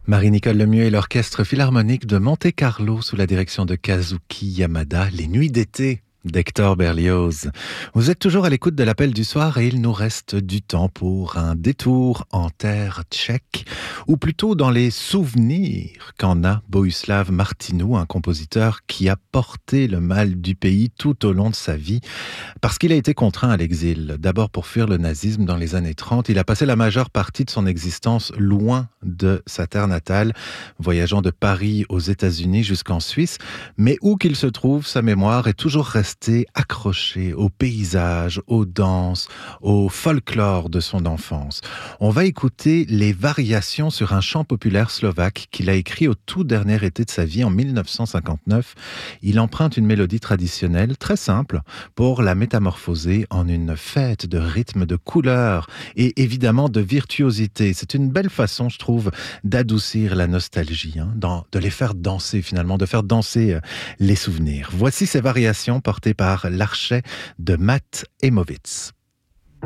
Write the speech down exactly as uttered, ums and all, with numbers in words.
Marie-Nicole Lemieux et l'Orchestre Philharmonique de Monte-Carlo sous la direction de Kazuki Yamada, Les Nuits d'été d'Hector Berlioz. Vous êtes toujours à l'écoute de l'appel du soir et il nous reste du temps pour un détour en terre tchèque, ou plutôt dans les souvenirs qu'en a Bohuslav Martinou, un compositeur qui a porté le mal du pays tout au long de sa vie, parce qu'il a été contraint à l'exil. D'abord pour fuir le nazisme dans les années trente, il a passé la majeure partie de son existence loin de sa terre natale, voyageant de Paris aux États-Unis jusqu'en Suisse, mais où qu'il se trouve, sa mémoire est toujours restée accroché aux paysages, aux danses, au folklore de son enfance. On va écouter les variations sur un chant populaire slovaque qu'il a écrit au tout dernier été de sa vie en mille neuf cent cinquante-neuf. Il emprunte une mélodie traditionnelle très simple pour la métamorphoser en une fête de rythme, de couleurs et évidemment de virtuosité. C'est une belle façon, je trouve, d'adoucir la nostalgie, hein, dans, de les faire danser finalement, de faire danser euh, les souvenirs. Voici ces variations portées par l'archet de Matt Emowitz.